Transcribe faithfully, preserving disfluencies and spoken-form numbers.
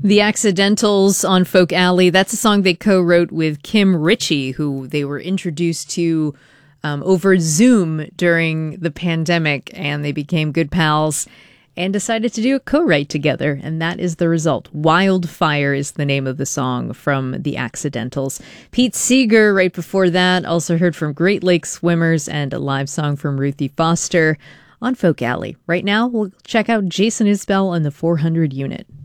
The Accidentals on Folk Alley. That's a song they co-wrote with Kim Ritchie, who they were introduced to um, over Zoom during the pandemic, and they became good pals and decided to do a co-write together, and that is the result. Wildfire is the name of the song from The Accidentals. Pete Seeger, right before that, also heard from Great Lakes Swimmers and a live song from Ruthie Foster on Folk Alley. Right now, we'll check out Jason Isbell and the four hundred unit.